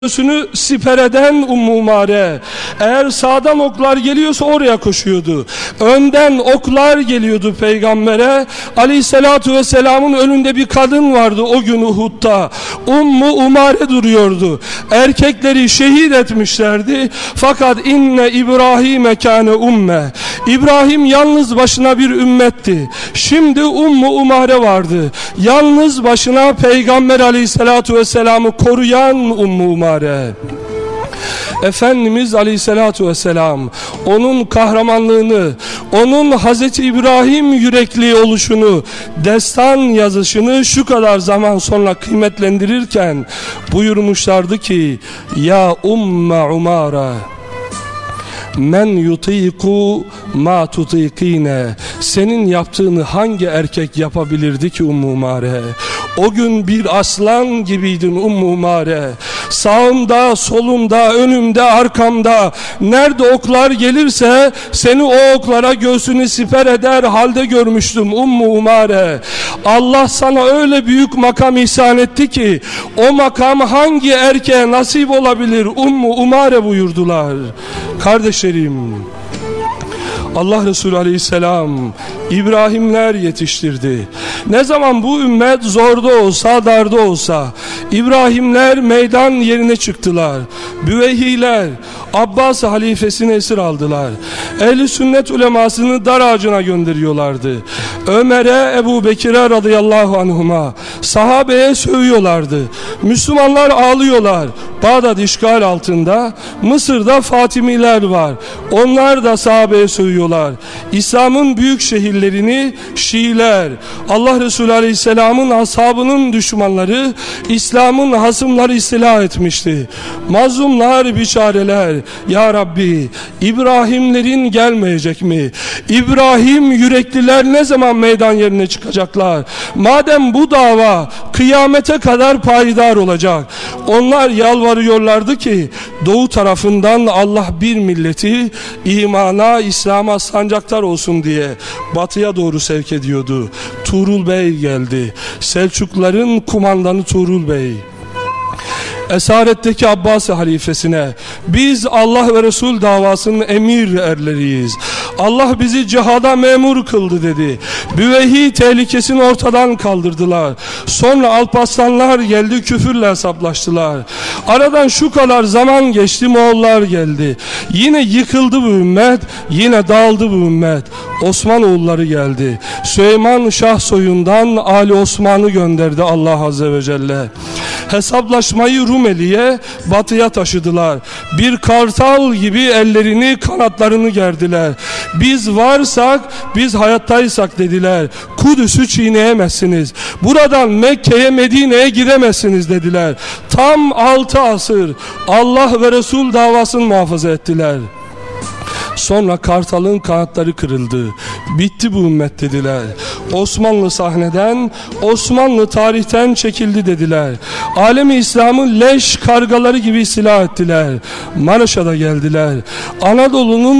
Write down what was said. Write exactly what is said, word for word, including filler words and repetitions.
Göğsünü siper eden Ummu Umare, eğer sağdan oklar geliyorsa oraya koşuyordu. Önden oklar geliyordu peygambere. Aleyhissalatu vesselamın önünde bir kadın vardı o gün Uhud'da. Ummu Umare duruyordu. Erkekleri şehit etmişlerdi. Fakat inne İbrahim kâne umme. İbrahim yalnız başına bir ümmetti. Şimdi Ummu Umare vardı. Yalnız başına Peygamber Aleyhissalatu vesselamı koruyan Ummu Umare. Efendimiz Aleyhissalatu vesselam onun kahramanlığını, onun Hazreti İbrahim yürekli oluşunu, destan yazışını şu kadar zaman sonra kıymetlendirirken buyurmuşlardı ki: ya Umme Umara, men yutiku ma tutikine. Senin yaptığını hangi erkek yapabilirdi ki Ummu Umare? O gün bir aslan gibiydin Ummu Umare. Sağımda, solumda, önümde, arkamda nerede oklar gelirse seni o oklara göğsünü siper eder halde görmüştüm Ummu Umare. Allah sana öyle büyük makam ihsan etti ki o makam hangi erkeğe nasip olabilir Ummu Umare buyurdular. Kardeşlerim, Allah Resulü Aleyhisselam İbrahimler yetiştirdi. Ne zaman bu ümmet zorda olsa, darda olsa İbrahimler meydan yerine çıktılar. Büveyhiler Abbas halifesini esir aldılar. Ehl-i sünnet ulemasını dar ağacına gönderiyorlardı. Ömer'e, Ebu Bekir'e radıyallahu anhuma, sahabeye sövüyorlardı. Müslümanlar ağlıyorlar. Bağdat işgal altında. Mısır'da Fatimiler var. Onlar da sahabeye sövüyorlar. İslam'ın büyük şehirlerini Şiiler, Allah Resulü Aleyhisselam'ın ashabının düşmanları, İslam'ın hasımları istila etmişti. Mazlumlar, biçareler, ya Rabbi İbrahimlerin gelmeyecek mi? İbrahim yürekliler ne zaman meydan yerine çıkacaklar? Madem bu dava kıyamete kadar payidar olacak, onlar yalvarıyorlardı ki doğu tarafından Allah bir milleti imana, İslam'a sancaktar olsun diye batıya doğru sevk ediyordu. Tuğrul Bey geldi. Selçukların kumandanı Tuğrul Bey. Esaretteki Abbasi halifesine: biz Allah ve Resul davasının emir erleriyiz. Allah bizi cihada memur kıldı dedi. Büveyhi tehlikesini ortadan kaldırdılar. Sonra Alparslanlar geldi, küfürle hesaplaştılar. Aradan şu kadar zaman geçti, Moğollar geldi. Yine yıkıldı bu ümmet, yine dağıldı bu ümmet. Osmanoğulları geldi. Süleyman Şah soyundan Ali Osman'ı gönderdi Allah Azze ve Celle. Hesaplaşmayı Rumeli'ye, batıya taşıdılar. Bir kartal gibi ellerini, kanatlarını gerdiler. Biz varsak, biz hayattaysak dediler. Kudüs'ü çiğneyemezsiniz. Buradan Mekke'ye, Medine'ye giremezsiniz dediler. Tam altı asır Allah ve Resul davasını muhafaza ettiler. Sonra kartalın kanatları kırıldı. Bitti bu ümmet dediler. Osmanlı sahneden, Osmanlı tarihten çekildi dediler. Alemi İslam'ı leş kargaları gibi istila ettiler. Maraş'a da geldiler. Anadolu'nun